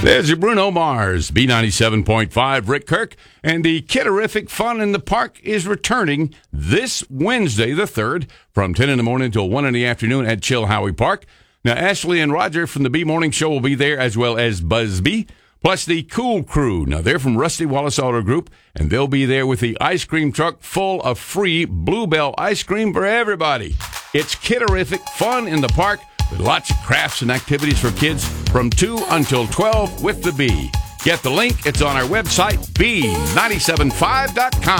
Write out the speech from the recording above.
There's your Bruno Mars, B97.5, Rick Kirk, and the Kidderific Fun in the Park is returning this Wednesday, the 3rd, from 10 in the morning till 1 in the afternoon at Chilhowie Park. Now, Ashley and Roger from the B Morning Show will be there, as well as Busby, plus the Cool Crew. Now, they're from Rusty Wallace Auto Group, and they'll be there with the ice cream truck full of free Bluebell ice cream for everybody. It's Kidderific Fun in the Park, with lots of crafts and activities for kids from 2 until 12 with the B. Get the link. It's on our website, B975.com.